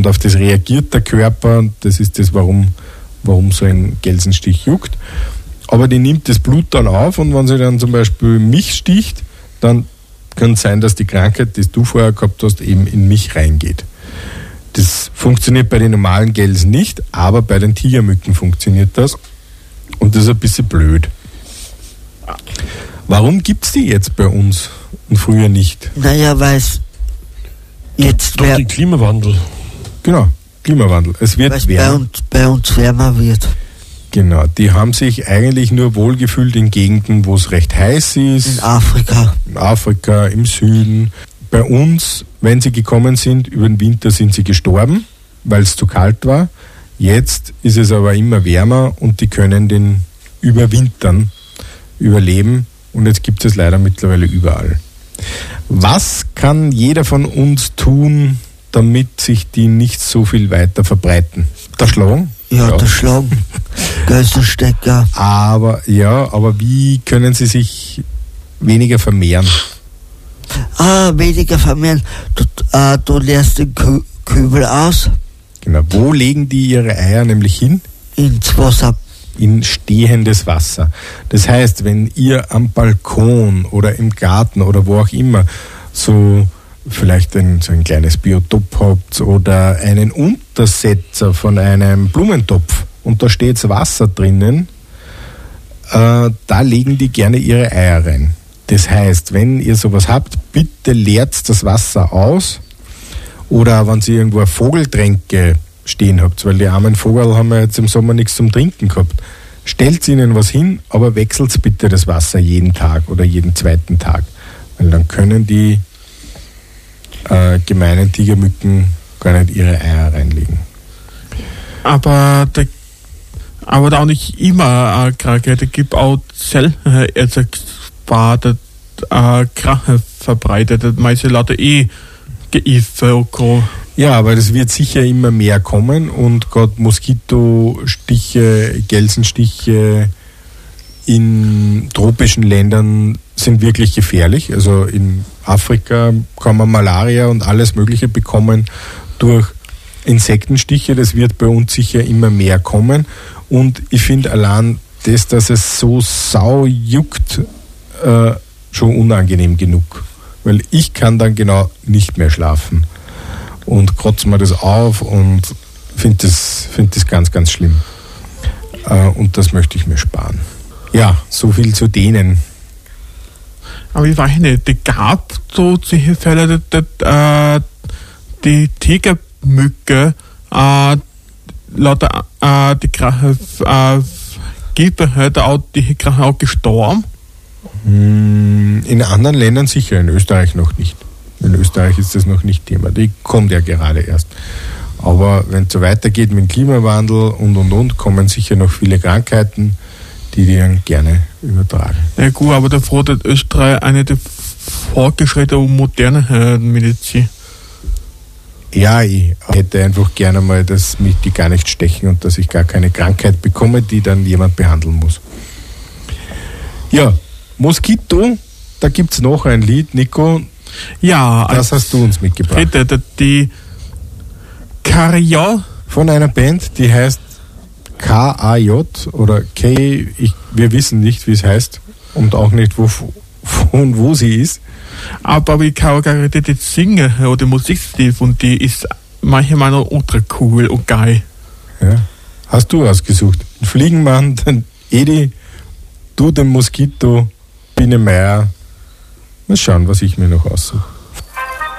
Und auf das reagiert der Körper, und das ist das, warum so ein Gelsenstich juckt. Aber die nimmt das Blut dann auf, und wenn sie dann zum Beispiel mich sticht, dann kann es sein, dass die Krankheit, die du vorher gehabt hast, eben in mich reingeht. Das funktioniert bei den normalen Gelsen nicht, aber bei den Tigermücken funktioniert das. Und das ist ein bisschen blöd. Warum gibt es die jetzt bei uns und früher nicht? Naja, weil es jetzt durch den Klimawandel. Genau, Klimawandel. Es wird wärmer. Bei uns wärmer wird. Genau, die haben sich eigentlich nur wohlgefühlt in Gegenden, wo es recht heiß ist. In Afrika. In Afrika, im Süden. Bei uns, wenn sie gekommen sind, über den Winter sind sie gestorben, weil es zu kalt war. Jetzt ist es aber immer wärmer und die können den überwintern, überleben. Und jetzt gibt es leider mittlerweile überall. Was kann jeder von uns tun, damit sich die nicht so viel weiter verbreiten? Der Schlagen? Ja, der Schlagen. Gelsenstecker. Aber wie können sie sich weniger vermehren? Weniger vermehren. Du leerst den Kübel aus. Genau. Wo legen die ihre Eier nämlich hin? Ins Wasser. In stehendes Wasser. Das heißt, wenn ihr am Balkon oder im Garten oder wo auch immer so vielleicht so ein kleines Biotop habt oder einen Untersetzer von einem Blumentopf und da steht Wasser drinnen, da legen die gerne ihre Eier rein. Das heißt, wenn ihr sowas habt, bitte leert das Wasser aus, oder wenn ihr irgendwo Vogeltränke stehen habt, weil die armen Vogel haben ja jetzt im Sommer nichts zum Trinken gehabt. Stellt ihnen was hin, aber wechselt bitte das Wasser jeden Tag oder jeden zweiten Tag, weil dann können die gemeinen Tigermücken gar nicht ihre Eier reinlegen. Aber da auch nicht immer Krankheit, es gibt auch Zellersatzbade Krankheit verbreitet, meiste Leute geimpft. Ja, aber das wird sicher immer mehr kommen, und gerade Moskitostiche, Gelsenstiche in tropischen Ländern sind wirklich gefährlich. Also in Afrika kann man Malaria und alles Mögliche bekommen durch Insektenstiche. Das wird bei uns sicher immer mehr kommen. Und ich finde allein das, dass es so sau juckt, schon unangenehm genug. Weil ich kann dann genau nicht mehr schlafen. Und kratze mir das auf und finde das ganz, ganz schlimm. Und das möchte ich mir sparen. Ja, so viel zu denen. Aber ich weiß nicht, es gab so solche Fälle, die Tigermücke, lauter die Krankheit gibt halt auch die Krankheit auch gestorben. In anderen Ländern sicher, in Österreich noch nicht. In Österreich ist das noch nicht Thema. Die kommt ja gerade erst. Aber wenn es so weitergeht mit dem Klimawandel und, kommen sicher noch viele Krankheiten, die dann gerne übertragen. Ja gut, aber da fordert Österreich eine der fortgeschrittenen und modernen Medizin. Ja, ich hätte einfach gerne mal, dass mich die gar nicht stechen und dass ich gar keine Krankheit bekomme, die dann jemand behandeln muss. Ja, Moskito, da gibt es noch ein Lied, Nico. Ja, das hast du uns mitgebracht. Die Karriol von einer Band, die heißt KAJ oder K, wir wissen nicht, wie es heißt und auch nicht, wo sie ist. Aber ich kann auch die singen oder die Musikstil von die ist manchmal noch ultra cool und geil. Ja, hast du ausgesucht. Fliegenmann, dann Edi, du den Moskito, Biene Meier. Mal schauen, was ich mir noch aussuche.